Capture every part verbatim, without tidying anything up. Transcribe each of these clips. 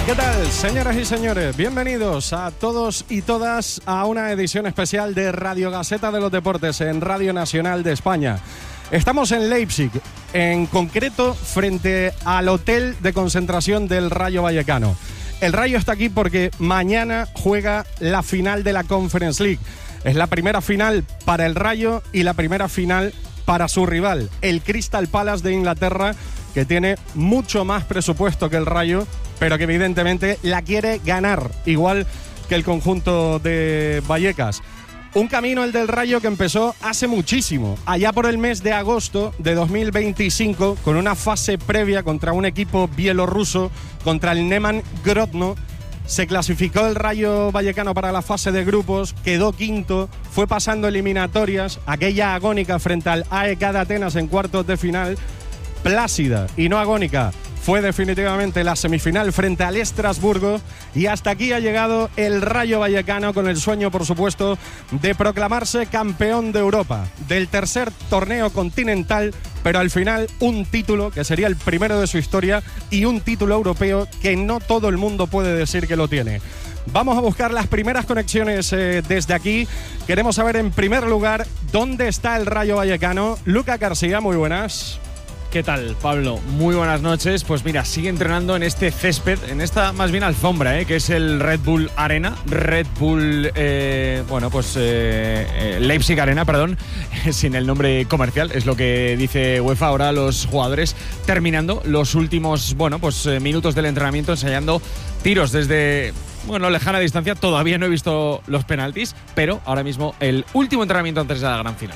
¿Qué tal, señoras y señores? Bienvenidos a todos y todas a una edición especial de Radio Gaceta de los Deportes en Radio Nacional de España. Estamos en Leipzig, en concreto frente al hotel de concentración del Rayo Vallecano. El Rayo está aquí porque mañana juega la final de la Conference League. Es la primera final para el Rayo y la primera final para su rival, el Crystal Palace de Inglaterra, que tiene mucho más presupuesto que el Rayo, pero que evidentemente la quiere ganar, igual que el conjunto de Vallecas. Un camino, el del Rayo, que empezó hace muchísimo, allá por el mes de agosto de dos mil veinticinco, con una fase previa contra un equipo bielorruso, contra el Neman Grodno. Se clasificó el Rayo Vallecano para la fase de grupos, quedó quinto, fue pasando eliminatorias, aquella agónica frente al A E K de Atenas en cuartos de final, plácida y no agónica fue definitivamente la semifinal frente al Estrasburgo, y hasta aquí ha llegado el Rayo Vallecano con el sueño, por supuesto, de proclamarse campeón de Europa, del tercer torneo continental, pero al final un título que sería el primero de su historia y un título europeo que no todo el mundo puede decir que lo tiene. Vamos a buscar las primeras conexiones eh, desde aquí. Queremos saber en primer lugar dónde está el Rayo Vallecano. Lucas García, muy buenas. ¿Qué tal, Pablo? Muy buenas noches. Pues mira, sigue entrenando en este césped, en esta más bien alfombra, ¿eh? que es el Red Bull Arena. Red Bull, eh, bueno, pues eh, eh, Leipzig Arena, perdón, sin el nombre comercial, es lo que dice UEFA. Ahora los jugadores terminando los últimos, bueno, pues eh, minutos del entrenamiento, ensayando tiros desde, bueno, lejana distancia. Todavía no he visto los penaltis, pero ahora mismo el último entrenamiento antes de la gran final.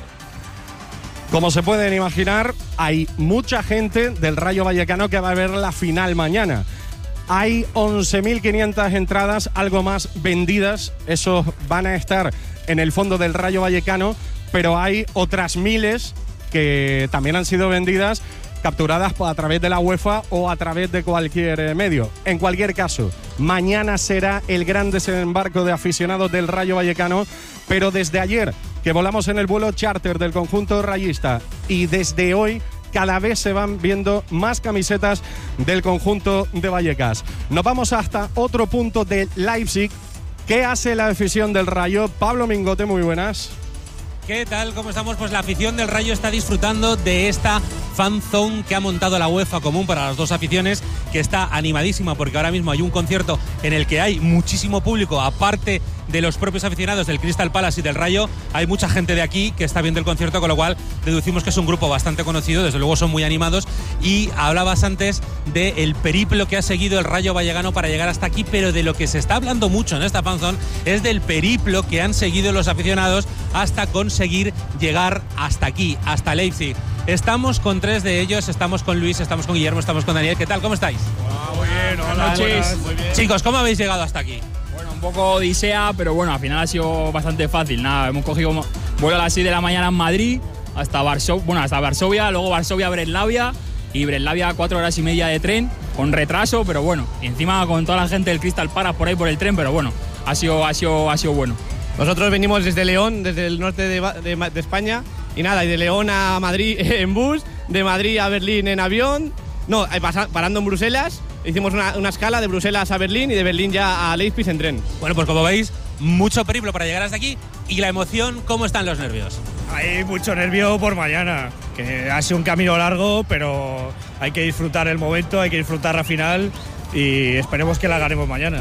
Como se pueden imaginar, hay mucha gente del Rayo Vallecano que va a ver la final mañana. Hay once mil quinientas entradas, algo más, vendidas. Esos van a estar en el fondo del Rayo Vallecano, pero hay otras miles que también han sido vendidas, capturadas a través de la UEFA o a través de cualquier medio. En cualquier caso, mañana será el gran desembarco de aficionados del Rayo Vallecano, pero desde ayer que volamos en el vuelo charter del conjunto rayista y desde hoy cada vez se van viendo más camisetas del conjunto de Vallecas. Nos vamos hasta otro punto de Leipzig. ¿Qué hace la afición del Rayo? Pablo Mingote, muy buenas. ¿Qué tal? ¿Cómo estamos? Pues la afición del Rayo está disfrutando de esta fan zone que ha montado la UEFA común para las dos aficiones, que está animadísima porque ahora mismo hay un concierto en el que hay muchísimo público, aparte de los propios aficionados del Crystal Palace y del Rayo. Hay mucha gente de aquí que está viendo el concierto, con lo cual deducimos que es un grupo bastante conocido, desde luego son muy animados. Y hablabas antes del periplo que ha seguido el Rayo Vallecano para llegar hasta aquí, pero de lo que se está hablando mucho en esta fan zone es del periplo que han seguido los aficionados hasta conseguir llegar hasta aquí, hasta Leipzig. Estamos con tres de ellos, estamos con Luis, estamos con Guillermo, estamos con Daniel. ¿Qué tal? ¿Cómo estáis? Hola, muy bien, hola, buenas noches. Muy bien. Chicos, ¿cómo habéis llegado hasta aquí? Bueno, un poco odisea, pero bueno, al final ha sido bastante fácil. Nada, hemos cogido vuelo a las seis de la mañana en Madrid hasta Varsovia, bueno, hasta Varsovia, luego Varsovia a Breslavia y Breslavia cuatro horas y media de tren, con retraso, pero bueno, y encima con toda la gente del Crystal Palace por ahí por el tren, pero bueno, ha sido, ha sido, ha sido bueno. Nosotros venimos desde León, desde el norte de, de, de España, y nada, y de León a Madrid en bus, de Madrid a Berlín en avión, no, parando en Bruselas, hicimos una, una escala de Bruselas a Berlín y de Berlín ya a Leipzig en tren. Bueno, pues como veis, mucho periplo para llegar hasta aquí, y la emoción, ¿cómo están los nervios? Hay mucho nervio por mañana, que ha sido un camino largo, pero hay que disfrutar el momento, hay que disfrutar la final y esperemos que la ganemos mañana.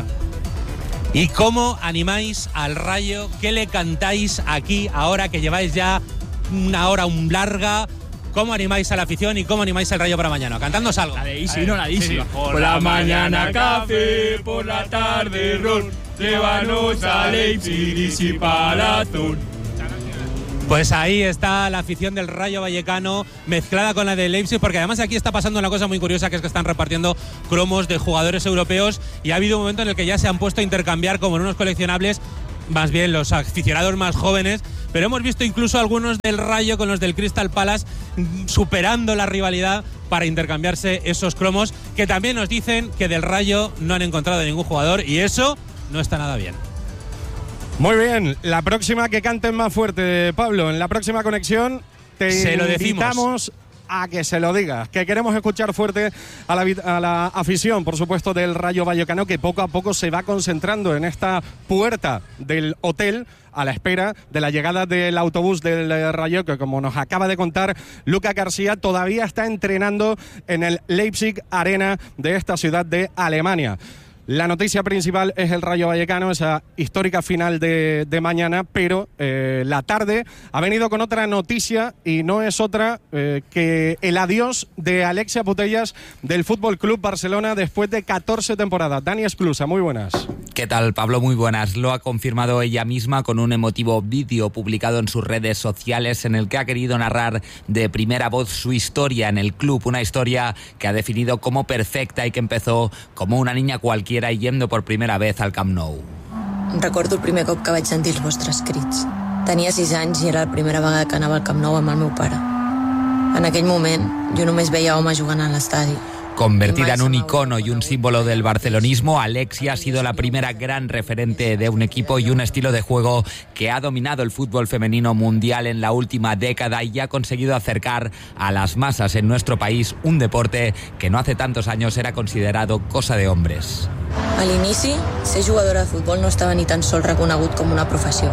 ¿Y cómo animáis al Rayo? ¿Qué le cantáis aquí ahora que lleváis ya una hora un larga? ¿Cómo animáis a la afición y cómo animáis al Rayo para mañana? Cantándonos algo. La de Easy, no la de Easy. Sí, sí. Por, por la mañana café, por la tarde ron, llévanos a Leipzig y si Palazón. Pues ahí está la afición del Rayo Vallecano mezclada con la de Leipzig, porque además aquí está pasando una cosa muy curiosa, que es que están repartiendo cromos de jugadores europeos y ha habido un momento en el que ya se han puesto a intercambiar como en unos coleccionables, más bien los aficionados más jóvenes, pero hemos visto incluso algunos del Rayo con los del Crystal Palace superando la rivalidad para intercambiarse esos cromos, que también nos dicen que del Rayo no han encontrado ningún jugador y eso no está nada bien. Muy bien, la próxima que canten más fuerte, Pablo, en la próxima conexión te Se lo invitamos a que se lo digas, que queremos escuchar fuerte a la, a la afición, por supuesto, del Rayo Vallecano, que poco a poco se va concentrando en esta puerta del hotel a la espera de la llegada del autobús del Rayo, que como nos acaba de contar Lucas García, todavía está entrenando en el Leipzig Arena de esta ciudad de Alemania. La noticia principal es el Rayo Vallecano, esa histórica final de, de mañana, pero eh, la tarde ha venido con otra noticia y no es otra eh, que el adiós de Alexia Putellas del Fútbol Club Barcelona después de catorce temporadas. Dani Esclusa, muy buenas. ¿Qué tal, Pablo? Muy buenas. Lo ha confirmado ella misma con un emotivo vídeo publicado en sus redes sociales en el que ha querido narrar de primera voz su historia en el club, una historia que ha definido como perfecta y que empezó como una niña cualquiera i yendo por primera vez al Camp Nou. Recordo el primer cop que vaig sentir els vostres crits. Tenia sis anys i era la primera vegada que anava al Camp Nou amb el meu pare. En aquell moment, jo només veia homes jugant a l'estadi. Convertida en un icono y un símbolo del barcelonismo, Alexia ha sido la primera gran referente de un equipo y un estilo de juego que ha dominado el fútbol femenino mundial en la última década y ha conseguido acercar a las masas en nuestro país un deporte que no hace tantos años era considerado cosa de hombres. A l'inici, ser jugadora de futbol no estava ni tan sols reconegut com una professió.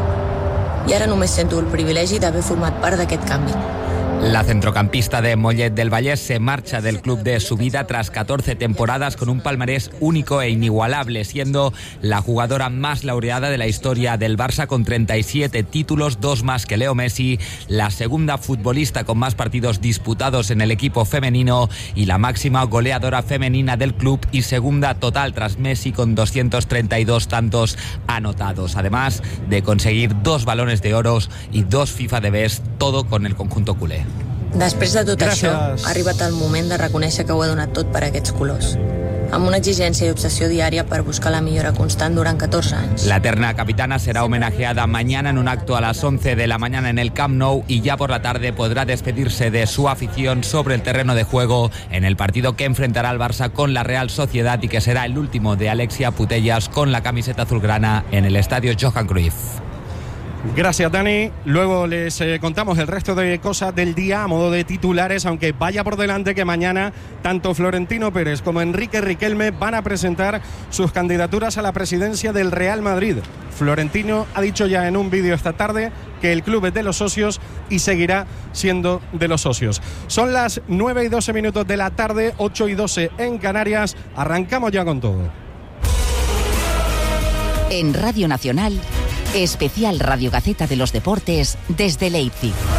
I ara només sento el privilegi d'haver format part d'aquest canvi. La centrocampista de Mollet del Vallès se marcha del club de su vida tras catorce temporadas con un palmarés único e inigualable, siendo la jugadora más laureada de la historia del Barça con treinta y siete títulos, dos más que Leo Messi, la segunda futbolista con más partidos disputados en el equipo femenino y la máxima goleadora femenina del club y segunda total tras Messi con doscientos treinta y dos tantos anotados, además de conseguir dos balones de oro y dos FIFA de Best, todo con el conjunto culé. Després de tot Gràcies. això, ha arribat el moment de reconèixer que ho he donat tot per aquests colors. Amb una exigència i obsessió diària per buscar la millora constant durant catorze anys. La eterna capitana será homenajeada mañana en un acto a las once de la mañana en el Camp Nou y ya por la tarde podrá despedirse de su afición sobre el terreno de juego en el partido que enfrentará al Barça con la Real Sociedad y que será el último de Alexia Putellas con la camiseta azulgrana en el estadio Johan Cruyff. Gracias, Dani. Luego les eh, contamos el resto de cosas del día a modo de titulares, aunque vaya por delante que mañana tanto Florentino Pérez como Enrique Riquelme van a presentar sus candidaturas a la presidencia del Real Madrid. Florentino ha dicho ya en un vídeo esta tarde que el club es de los socios y seguirá siendo de los socios. Son las nueve y doce minutos de la tarde, ocho y doce en Canarias. Arrancamos ya con todo. En Radio Nacional, especial Radio Gaceta de los Deportes desde Leipzig.